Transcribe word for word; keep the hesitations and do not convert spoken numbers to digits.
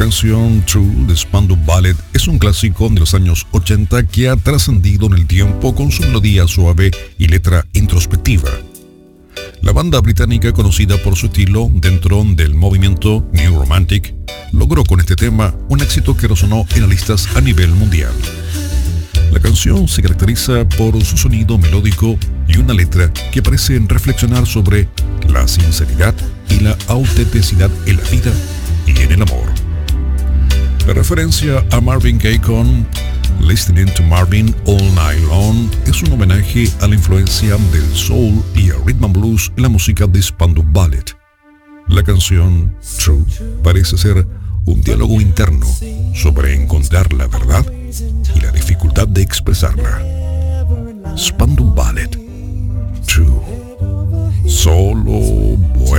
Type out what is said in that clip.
canción True de Spandau Ballet es un clásico de los años ochenta que ha trascendido en el tiempo con su melodía suave y letra introspectiva. La banda británica, conocida por su estilo dentro del movimiento New Romantic, logró con este tema un éxito que resonó en las listas a nivel mundial. La canción se caracteriza por su sonido melódico y una letra que parece reflexionar sobre la sinceridad y la autenticidad en la vida y en el amor. La referencia a Marvin Gaye con Listening to Marvin All Night Long es un homenaje a la influencia del soul y el rhythm and blues en la música de Spandau Ballet. La canción True parece ser un diálogo interno sobre encontrar la verdad y la dificultad de expresarla. Spandau Ballet True. Solo bueno.